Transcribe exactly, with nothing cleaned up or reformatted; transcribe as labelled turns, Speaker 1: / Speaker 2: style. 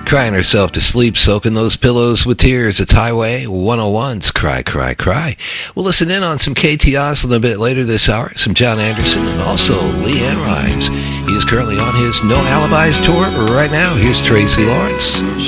Speaker 1: Crying herself to sleep, soaking those pillows with tears. It's Highway one oh one's Cry, Cry, Cry. We'll listen in on some K T Oslin a bit later this hour, some John Anderson, and also Leanne Rimes. He is currently on his No Alibis tour. Right now, here's Tracy Lawrence.